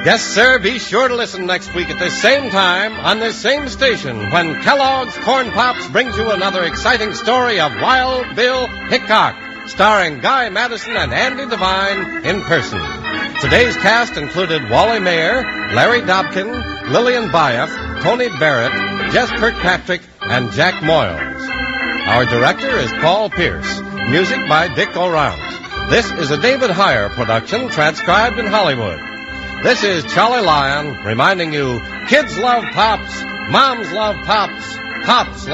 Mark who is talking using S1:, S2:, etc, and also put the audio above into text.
S1: Yes, sir, be sure to listen next week at this same time on this same station when Kellogg's Corn Pops brings you another exciting story of Wild Bill Hickok, starring Guy Madison and Andy Devine in person. Today's cast included Wally Mayer, Larry Dobkin, Lillian Bayef, Tony Barrett, Jess Kirkpatrick, and Jack Moyles. Our director is Paul Pierce. Music by Dick O'Round. This is a David Heyer production transcribed in Hollywood. This is Charlie Lyon reminding you, kids love Pops, moms love Pops, Pops love